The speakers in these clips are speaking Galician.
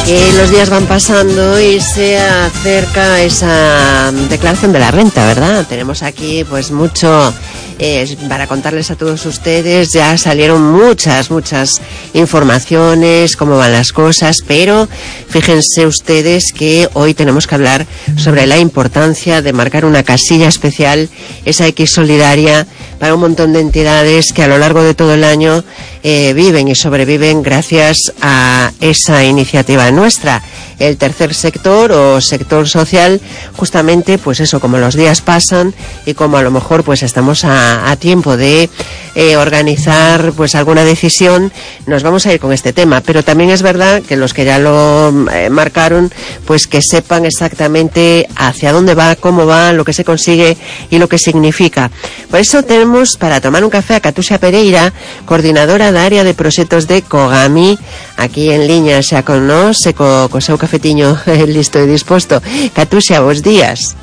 Los días van pasando y se acerca esa declaración de la renta, ¿verdad? Tenemos aquí pues mucho para contarles a todos ustedes. Ya salieron muchas informaciones, cómo van las cosas, pero fíjense ustedes que hoy tenemos que hablar sobre la importancia de marcar una casilla especial, esa X solidaria, para un montón de entidades que a lo largo de todo el año viven y sobreviven gracias a esa iniciativa nuestra. El tercer sector o sector social, justamente pues eso, como los días pasan y como a lo mejor pues estamos a tiempo de organizar pues alguna decisión, nos vamos a ir con este tema. Pero también es verdad que los que ya lo marcaron, pues que sepan exactamente hacia dónde va, cómo va, lo que se consigue y lo que significa. Por eso tenemos para tomar un café a Catusia Pereira, coordinadora de área de proxectos de Cogami, aquí en liña xa con nós, e co seu cafetiño listo e disposto. Catusia, bons días.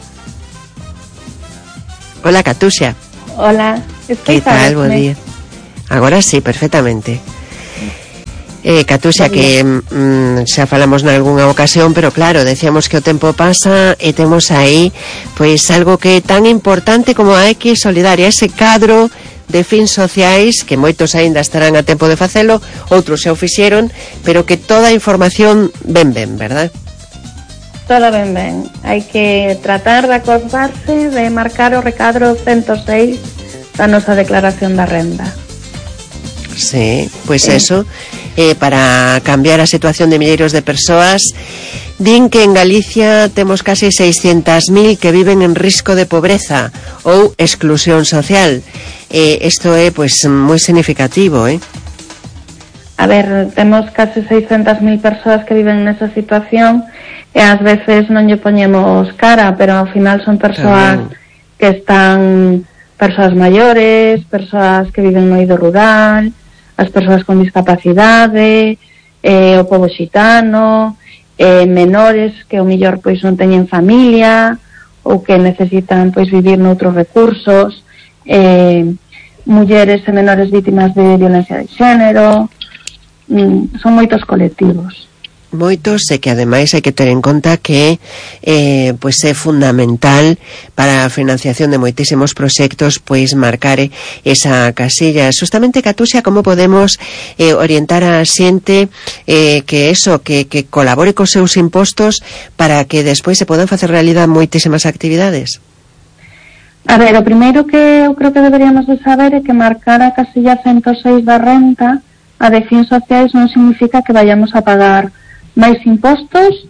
Hola, Catusia. Hola, que tal? Bom día. Agora sí, perfectamente. Catusia, que xa falamos nalgúnha ocasión, pero claro, decíamos que o tempo pasa e temos aí pois algo que é tan importante como a X solidaria, ese cadro de fins sociais que moitos aínda estarán a tempo de facelo, outros xa o fixeron, pero que toda a información ben, verdad? Toda ben. Hai que tratar de acordarse de marcar o recadro 106 da nosa declaración da renda. Sí, pois eso, para cambiar a situación de milleiros de persoas. Din que en Galicia temos casi 600.000 que viven en risco de pobreza ou exclusión social. Isto é pois moi significativo, A ver, temos casi 600.000 persoas que viven nesa situación e ás veces non lle poñemos cara, pero ao final son persoas que están, persoas maiores, persoas que viven no eido rural, as persoas con discapacidade, o pobo xitano, menores que ao mellor pois non teñen familia ou que necesitan pois vivir noutros recursos, mulleres e menores vítimas de violencia de xénero. Son moitos colectivos. Moitos, e que ademais hai que ter en conta que pois é fundamental para a financiación de moitísimos proxectos pois marcar esa casilla. Justamente, Catusia, como podemos orientar a xente que colabore cos seus impostos para que despois se podan facer realidade moitísimas actividades? A ver, o primeiro que eu creo que deberíamos de saber é que marcar a casilla 106 da renta a de fins sociais non significa que vayamos a pagar máis impostos,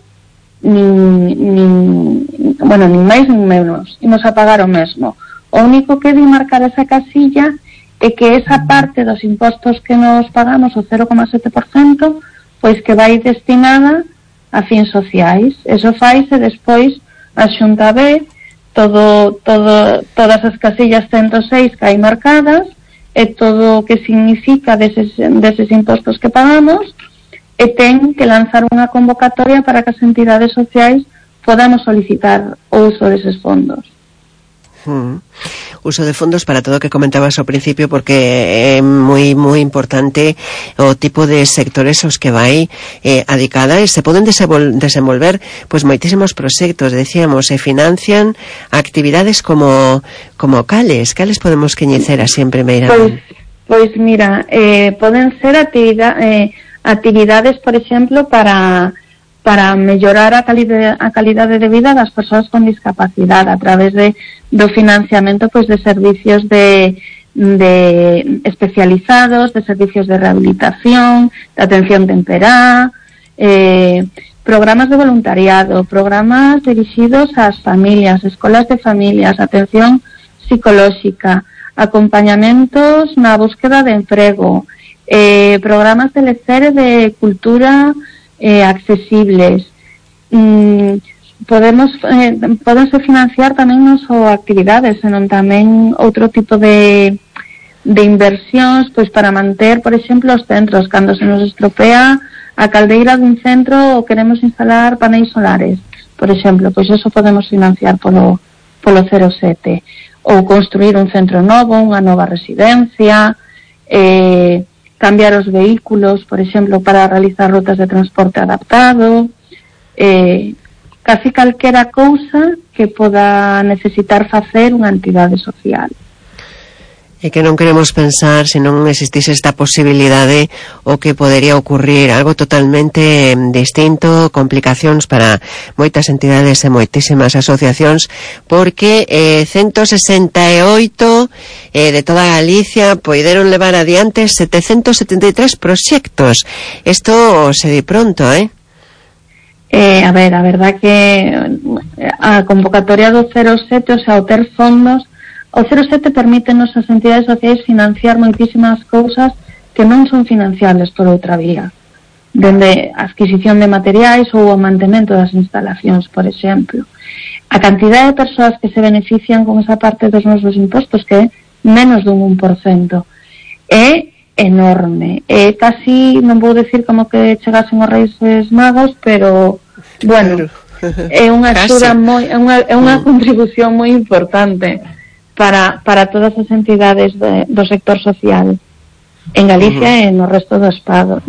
nin máis nin menos, imos a pagar o mesmo. O único que di marcar esa casilla é que esa parte dos impostos que nos pagamos, o 0,7%, pois que vai destinada a fins sociais. Eso faise despois a Xunta B, todas as casillas 106 que hai marcadas, e todo o que significa deses impostos que pagamos, e ten que lanzar unha convocatoria para que as entidades sociais podamos solicitar o uso deses fondos. Uso de fondos para todo o que comentabas ao principio, porque é moi importante o tipo de sectores aos que vai adicada, e se poden desenvolver pois moitísimos proxectos, decíamos, e financian actividades como cales podemos coñecer así en primeira? Pois mira, poden ser actividades, por exemplo, para mellorar a calidade de vida das persoas con discapacidade a través do financiamento pois de servicios de especializados, de servicios de rehabilitación, de atención temperá, programas de voluntariado, programas dirixidos ás familias, escolas de familias, atención psicolóxica, acompañamentos na búsqueda de emprego, programas de lecer e de cultura accesibles. Podense financiar tamén non só actividades, senón tamén outro tipo de inversións pois para manter, por exemplo, os centros. Cando se nos estropea a caldeira dun centro ou queremos instalar paneis solares, por exemplo, pois eso podemos financiar polo 07. Ou construir un centro novo, unha nova residencia, cambiar os vehículos, por exemplo, para realizar rutas de transporte adaptado, casi calquera cousa que poda necesitar facer unha entidade social. E que non queremos pensar, se non existise esta posibilidade, o que podería ocurrir, algo totalmente distinto, complicacións para moitas entidades e moitísimas asociacións, porque 168 de toda Galicia poideron levar adiante 773 proxectos. Isto se di pronto, A ver, a verdad que a convocatoria do 07, o sea, o ter fondos, o 07 permítenos as entidades sociais financiar moitísimas cousas que non son financiables por outra vía, dende a adquisición de materiais ou o mantemento das instalacións, por exemplo. A cantidade de persoas que se benefician con esa parte dos nosos impostos, que é menos dun 1%, é enorme. É casi, non vou decir como que chegasen os Reis Magos, pero, bueno, é unha axuda moi, é unha contribución moi importante para todas as entidades do sector social en Galicia e no resto do Estado.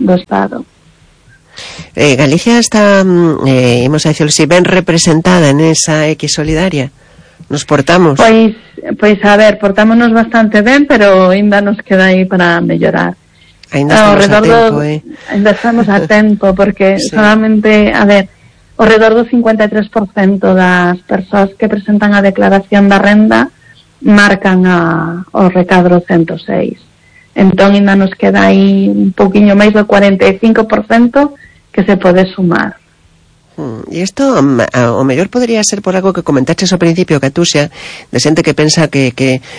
Galicia está, imos a dicir, si ben representada en esa X solidaria. Nos portamos? Pois a ver, portámonos bastante ben, pero ainda nos queda aí para mellorar. Ainda estamos Ainda estamos a tempo, porque solamente, a ver, ao redor do 53% das persoas que presentan a declaración da renda marcan o recadro 106. Entón, ainda nos queda aí un pouquiño máis do 45% que se pode sumar. E isto, o mellor podría ser por algo que comentaches ao principio, Catuxa, de xente que pensa que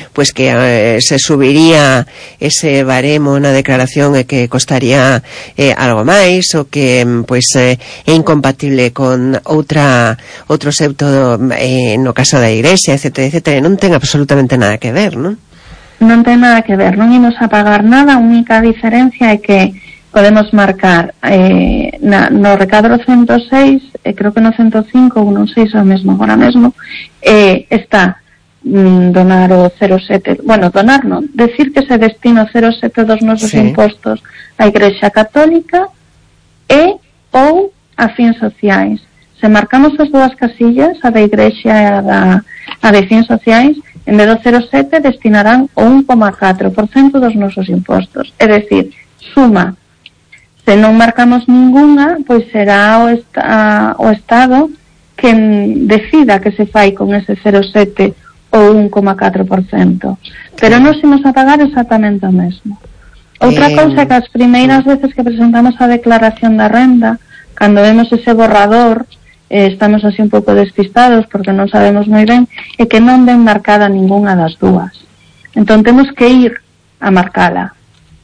se subiría ese baremo na declaración e que costaría algo máis, ou que é incompatible con outro septo no caso da Igrexa, etc, etc. Non ten absolutamente nada que ver, non? Non ten nada que ver, non imos a pagar nada. A única diferencia é que podemos marcar no recadro 106, creo que no 105 ou non sei se o mesmo agora mesmo, está donar o 07, bueno, donar non, decir que se destina o 07 dos nosos impostos á Igrexa Católica e ou a fins sociais. Se marcamos as dúas casillas, a da Igrexa e a de fins sociais, en vez do 07 destinarán o 1,4% dos nosos impostos, é dicir, suma. Se non marcamos ninguna, pois será o Estado quen decida que se fai con ese 0,7 ou 1,4%. Pero non imos a pagar exactamente o mesmo. Outra cousa é que as primeiras veces que presentamos a declaración da renda, cando vemos ese borrador, estamos así un pouco despistados porque non sabemos moi ben, é que non ven marcada ninguna das dúas. Entón temos que ir a marcala.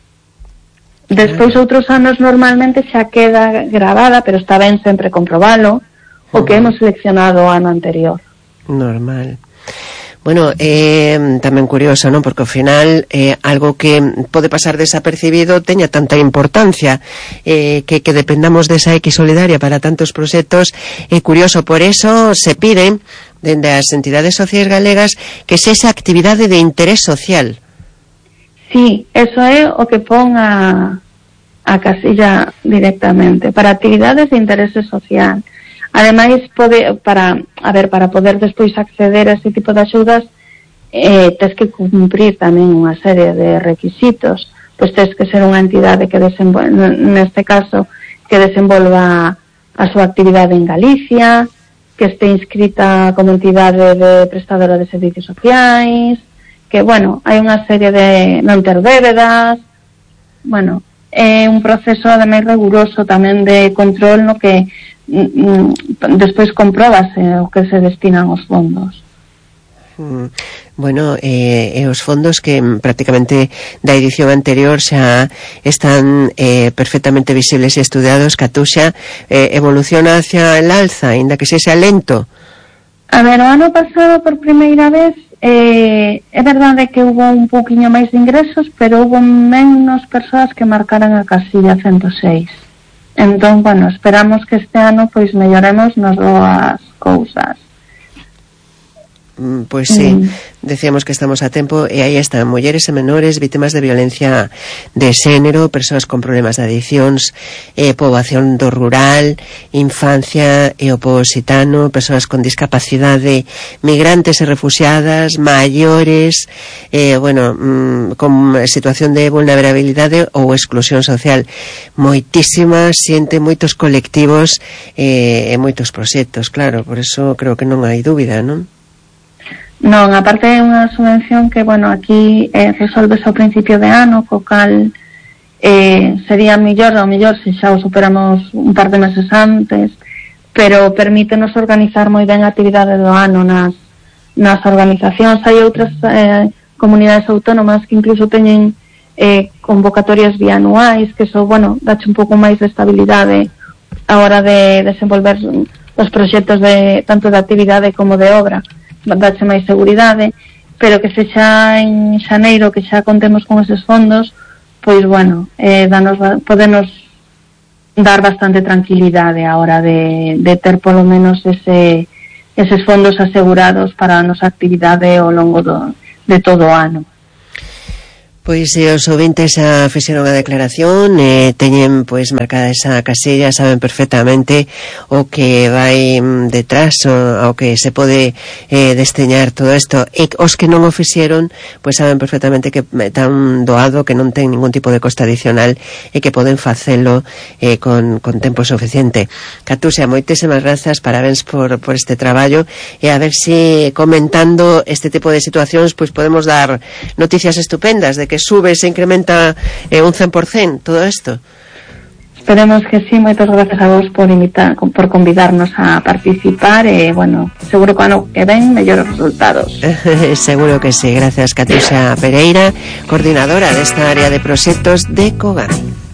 Despois outros anos normalmente xa queda grabada, pero está ben sempre comprobalo, o que hemos seleccionado o ano anterior. Normal. Bueno, tamén curioso, non? Porque ao final algo que pode pasar desapercibido teña tanta importancia, que dependamos desa X solidaria para tantos proxectos. É curioso, por eso se pide dende as entidades sociais galegas que sexa actividade de interés social. Sí, eso é o que pon a casilla directamente, para actividades de interese social. Ademais, para poder despois acceder a ese tipo de axudas, tes que cumprir tamén unha serie de requisitos. Pois tes que ser unha entidade que neste caso, que desenvolva a súa actividade en Galicia, que este inscrita como entidade de prestadora de servicios sociais, que, bueno, hai unha serie de non ter débedas, bueno, é un proceso ademais riguroso tamén de control no que despois comprobase o que se destinan os fondos. Bueno, os fondos que prácticamente da edición anterior xa están perfectamente visibles e estudiados, Catuxa, evoluciona hacia el alza, ainda que sexa lento. A ver, o ano pasado por primeira vez é verdade que hubo un pouquiño máis de ingresos, pero hubo menos persoas que marcaran a casilla 106. Entón, bueno, esperamos que este ano pois melloremos nas dúas cousas. pois sí, decíamos que estamos a tempo e aí están mulleres e menores vítimas de violencia de xénero, persoas con problemas de adiccións, poboación do rural, infancia e o pobo xitano, persoas con discapacidade, migrantes e refuxiadas, maiores, con situación de vulnerabilidade ou exclusión social. Moitísima xente, moitos colectivos e moitos proxectos, claro, por eso creo que non hai dúbida, non? Non, aparte é unha subvención que, aquí resolves ao principio de ano, co cal sería ao mellor se xa o superamos un par de meses antes, pero permítenos organizar moi ben a actividade do ano nas organizacións. Hai outras comunidades autónomas que incluso teñen convocatorias bianuais, que dache un pouco máis de estabilidade a hora de desenvolver os proxectos tanto de actividade como de obra, dache máis seguridade, pero que se xa en xaneiro que xa contemos con eses fondos, pois podenos dar bastante tranquilidade a hora de ter polo menos eses fondos asegurados para a nosa actividade ao longo de todo o ano. Pois os ouvintes xa fixeron a declaración, teñen pois marcada esa casilla, saben perfectamente o que vai detrás, ao que se pode desteñar todo isto, e os que non o fixeron pois saben perfectamente que tan doado, que non ten ningún tipo de coste adicional e que poden facelo con tempo suficiente. Catuxa, moitísimas grazas, parabéns por este traballo, e a ver se comentando este tipo de situacións pois podemos dar noticias estupendas de que sube, se incrementa un 100% todo isto. Esperemos que sí. Moitas gracias a vos por convidarnos a participar e, seguro que ano que ven mellores resultados. Seguro que sí. Gracias, Catuxa Pereira, coordinadora desta área de proxectos de COGAMI.